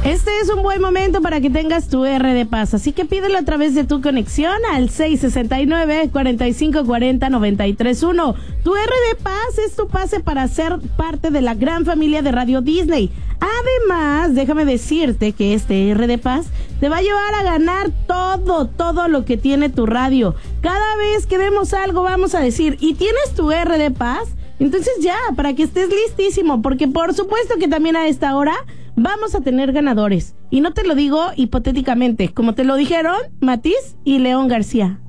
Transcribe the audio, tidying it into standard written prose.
Este es un buen momento para que tengas tu R de Paz, así que pídelo a través de tu conexión al 669-4540-931. Tu R de Paz es tu pase para ser parte de la gran familia de Radio Disney. Además, déjame decirte que este R de Paz te va a llevar a ganar todo lo que tiene tu radio. Cada vez que demos algo vamos a decir, ¿y tienes tu R de Paz? Entonces ya, para que estés listísimo, porque por supuesto que también a esta hora vamos a tener ganadores. Y no te lo digo hipotéticamente, como te lo dijeron Matiz y León García.